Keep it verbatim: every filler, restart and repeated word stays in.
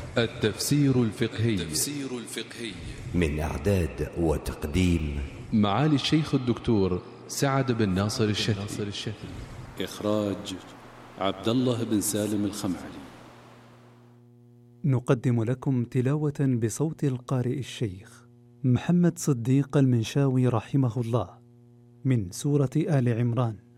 التفسير الفقهي التفسير الفقهي من إعداد وتقديم معالي الشيخ الدكتور سعد بن ناصر الشتري. إخراج عبد الله بن سالم الخمعلي. نقدم لكم تلاوة بصوت القارئ الشيخ محمد صديق المنشاوي رحمه الله من سورة آل عمران